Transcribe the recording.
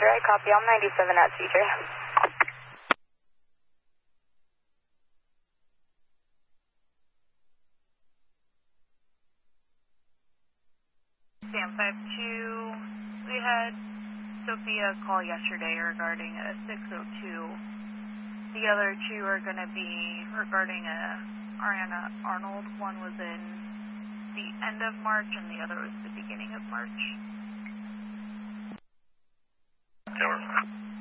I copy. I'm 97 at CJ. Sam 52, we had Sophia call yesterday regarding a 602. The other two are going to be regarding Ariana Arnold. One was in the end of March and the other was the beginning of March. Tower.